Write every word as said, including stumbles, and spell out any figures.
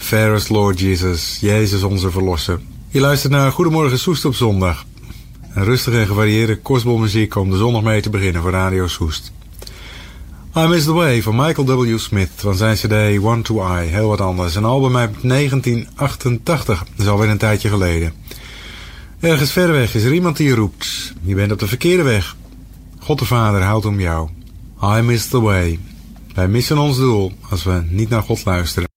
Fairest Lord Jesus, Jezus onze verlosser. Je luistert naar Goedemorgen Soest op zondag. Een rustige en gevarieerde gospelmuziek om de zondag mee te beginnen voor Radio Soest. I Miss the Way van Michael W. Smith van zijn cd One to I, heel wat anders. Een album uit negentien achtentachtig, dat is alweer een tijdje geleden. Ergens ver weg is er iemand die je roept. Je bent op de verkeerde weg. God de Vader houdt om jou. I miss the way. Wij missen ons doel als we niet naar God luisteren.